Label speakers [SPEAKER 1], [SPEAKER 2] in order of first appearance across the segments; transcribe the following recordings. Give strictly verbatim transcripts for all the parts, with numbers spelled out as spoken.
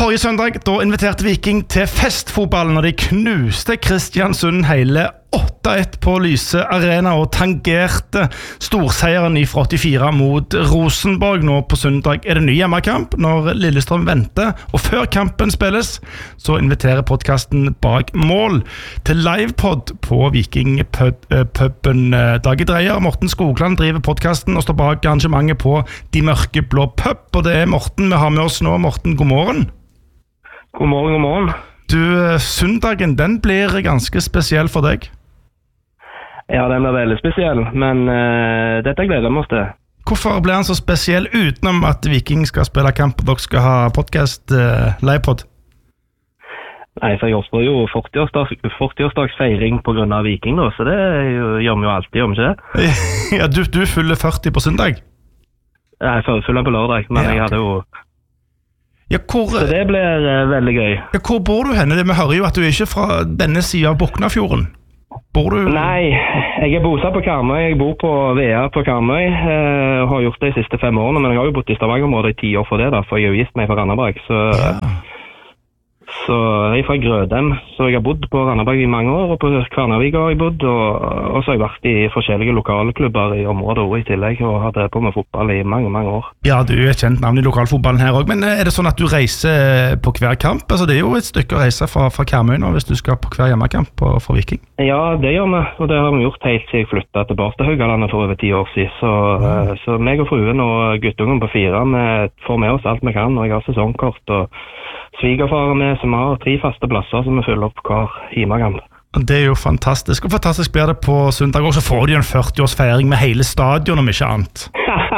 [SPEAKER 1] Forrige søndag da inviterte Viking til festfotball når de knuste Kristiansund hele åtte ett på Lyse Arena og tangerte storseieren fra åttifire mot Rosenborg. Nå på søndag er det ny hjemmekamp når Lillestrøm venter, og før kampen spilles så inviterer podcasten Bak Mål til livepod på Vikingpuben. Dagi Dreyer, Morten Skogland driver podcasten og står bak arrangementet på De Mørke Blå Pub, og det er Morten vi har med oss nå. Morten, god morgen.
[SPEAKER 2] God morgen, god morgen.
[SPEAKER 1] Du, søndagen, den blir ganske spesiell for deg.
[SPEAKER 2] Ja, den blir veldig spesiell, men uh, dette gleder vi oss til.
[SPEAKER 1] Hvorfor blir den så spesiell utenom at Viking skal spille kamp og dere skal ha podcast uh, livepod?
[SPEAKER 2] Nei, for jeg offrer jo førti-årsdagsfeiring på grunn av Viking da, så det jo, gjør vi jo alltid, gjør vi ikke det?
[SPEAKER 1] Ja, du, du fyller førti på søndag?
[SPEAKER 2] Nei, jeg fyller på lørdag, men ja, okay. Jeg hadde jo...
[SPEAKER 1] Ja, hvor...
[SPEAKER 2] Så det blir uh, veldig gøy.
[SPEAKER 1] Ja, hvor bor du henne? Vi hører jo at du er ikke fra denne siden av Boknafjorden. Bor du...
[SPEAKER 2] Nei, jeg er bosatt på Karmøy. Jeg bor på Vea på Karmøy. Jeg har gjort det de siste fem årene, men jeg har jo bodd i Stavanger-området i ti år for det da, for jeg har jo gift meg fra Randaberg, så... Ja. Så jeg er fra Grødem, så jeg har bodd på Randaberg i mange år, og på Kværnervik har jeg bodd, og, og så har jeg vært i forskjellige lokalklubber i området i tillegg, og har drevet på med fotball i mange, mange år.
[SPEAKER 1] Ja, du er kjent navn i lokalfotballen her også, men er det sånn at du reiser på hver kamp? Altså, det er jo et stykke å reise fra, fra Karmøy nå, hvis du skal på hver hjemmekamp på, for Viking.
[SPEAKER 2] Ja, det gjør vi, og det har vi gjort helt siden jeg flyttet tilbake til Haugalandet for over ti år siden, så, mm. så meg og fruen og guttungen på fire, vi får med oss alt vi kan, og jeg har sesongkort og svigerfaren med, som har tre faste plasser som vi fyller opp hver hjemmekamp.
[SPEAKER 1] Det er jo fantastisk, og fantastisk blir det på søndag, og så får de en førti-årsfeiring med hele stadion, om ikke annet.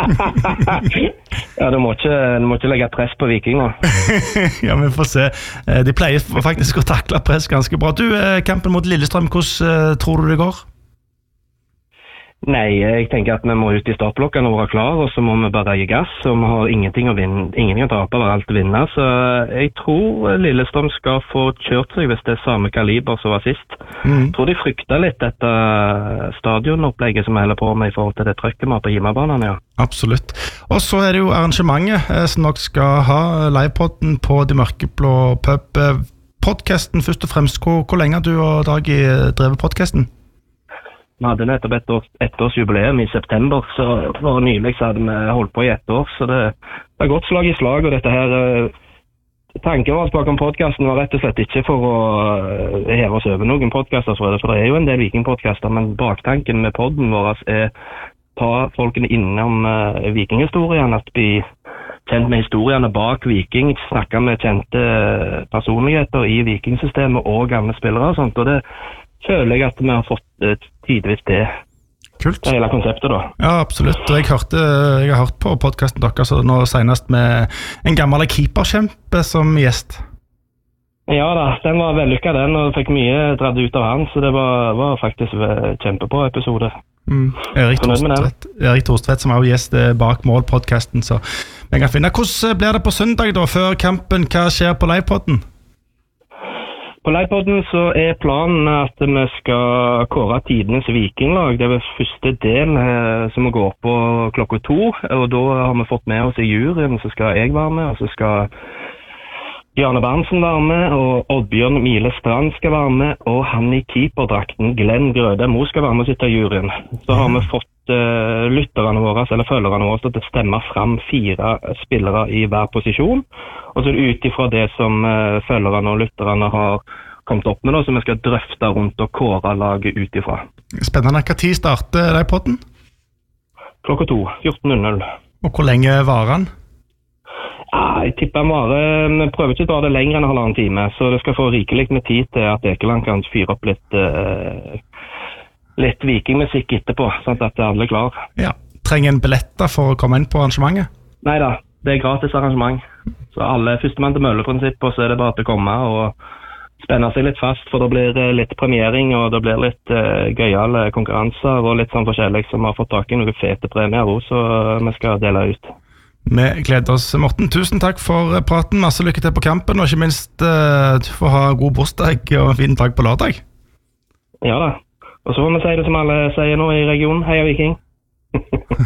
[SPEAKER 2] Ja, du må, ikke, du må ikke legge press på Viking nå.
[SPEAKER 1] Ja, vi får se. De pleier faktisk å takle press ganske bra. Du, kampen mot Lillestrøm, hvordan tror du det går?
[SPEAKER 2] Nei, jeg tenker at vi må ut i startblokkene og være klar, og så må vi bare gi gass, og vi har ingenting å vinne, ingenting å tape, bare alt å vinne. Så jeg tror Lillestrøm skal få kjørt seg hvis det er samme kaliber som var sist. Mm. Jeg tror de frykter litt dette stadionopplegget som vi holder på med i forhold til det trøkket vi har på hjemmebanene, ja. Absolutt.
[SPEAKER 1] Og så er det jo arrangementet som dere skal ha, livepodden på De Mørke Blå Pub. Podcasten først og fremst, hvor, hvor lenge har du og Dagi drevet podcasten?
[SPEAKER 2] Vi hadde nettopp et års, ettårsjubileum i september, så for nylig så hadde vi holdt på i ett år, så det, det er godt slag i slag, og dette her, tanken vår bakom podcasten var rett og slett ikke for å heve oss over noen podcaster, for det, for det er jo en del vikingpodcaster, men baktanken med podden vår er ta folkene innom uh, vikinghistorien, at vi kjent med historiene bak Viking, snakke med kjente personligheter i vikingsystemet og gamle spillere og sånt, og det føler jeg at vi har fått et tidvis det.
[SPEAKER 1] Kult.
[SPEAKER 2] Det hele konseptet da.
[SPEAKER 1] Ja, absolutt. Jeg, hørte, jeg har hørt på podcasten deres nå senest med en gammel keeperkjempe som gjest.
[SPEAKER 2] Ja da, den var vellykket den, og fikk mye dratt ut av han, så det var, var faktisk kjempebra episode.
[SPEAKER 1] Mm. Erik Torstvedt, Erik Torstvedt som er jo gjest bak mål-podcasten, så jeg kan finne. Hvordan blir det på søndag da, før kampen? Hva skjer på livepodden?
[SPEAKER 2] På livepodden så er planen at vi skal kåre tidenes vikinglag. Det er første del eh, som går på klokka to, og da har vi fått med oss i juryen, så skal jeg være med, og så skal Bjarne Berntsen være med, og Oddbjørn Mile Strand skal være med, og han i keeperdrakten, Glenn Grødem, hun skal være med og sitte i juryen. Så har vi fått uh, lytterne våre, eller følgerne våre, til å stemme frem fire spillere i hver posisjon, og så er det ut ifra det som uh, følgerne og lytterne har kommet opp med, da, så vi skal drøfte rundt og kåre laget ut ifra.
[SPEAKER 1] Spennende. Hva tid starter deg podden?
[SPEAKER 2] Klokka to, fjorten null null.
[SPEAKER 1] Og hvor lenge varer han?
[SPEAKER 2] Ja, jeg tipper han varer, vi prøver ikke å ta det lenger enn en halvannen time, så det skal få rikelig med tid til at Ekeland kan fyre opp litt, uh, litt vikingmusikk etterpå, sånn at alle er klar.
[SPEAKER 1] Ja, trenger en billetter for å komme inn på arrangementet?
[SPEAKER 2] Neida, det er gratis arrangement. Så alle førstemann til mølleprinsipp, og så er det bare til å komme og spenne seg litt fast, for det blir litt premiering, og det blir litt uh, gøyale konkurranser, og litt sånn forskjellig som har fått tak i noen fete premier også, så vi skal dele ut.
[SPEAKER 1] Vi gleder oss. Morten, tusen takk for praten, masse lykke til på kampen, og ikke minst uh, du får ha god bursdag og en fin dag på lørdag.
[SPEAKER 2] Ja da, og så får vi si det som alle sier nå i regionen, heia Viking!